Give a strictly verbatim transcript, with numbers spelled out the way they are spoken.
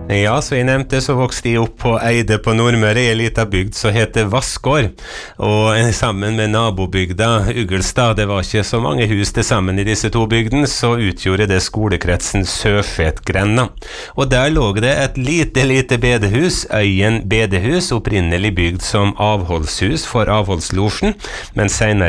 Ja, så jeg nevnte så vokste jeg opp på Eide på Nordmøre, I en liten bygd som heter Vassgård, og sammen med nabobygda Ugelstad, det var ikke så mange hus til sammen I disse to bygdene, så utgjorde det skolekretsen Søfetgrenda. Og der lå det et lite, lite bedehus, Øyen bedehus, opprinnelig bygd som avholdshus for avholdslosjen, men senere